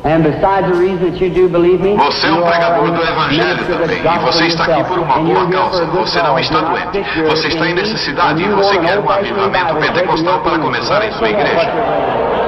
Você é um pregador do Evangelho também, e você está aqui por uma boa causa. Você não está doente. Você está em necessidade e você quer um avivamento pentecostal para começar em sua igreja.